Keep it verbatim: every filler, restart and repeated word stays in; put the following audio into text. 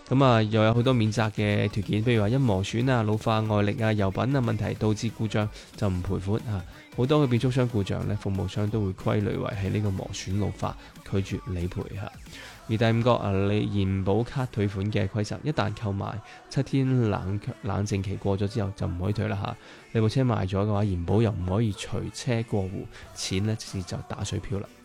咁啊又有好多免責嘅條件，譬如話因磨損啊、老化、外力啊、油品啊問題導致故障就唔賠款啊。好多嘅變速箱故障呢，服務商都會歸類為係呢個磨損老化，拒絕理賠嚇。而第五個啊，你延保卡退款嘅規則，一旦購買七天冷冷靜期過咗之後就唔可以退啦嚇。你部車賣咗嘅話，延保又唔可以隨車過戶，錢呢直接就打水漂啦。